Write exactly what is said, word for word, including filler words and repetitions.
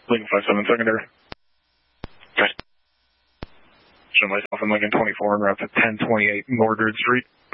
Lincoln five seven secondary. Okay. Show myself in Lincoln twenty-four and route to ten twenty-eight Mordred Street.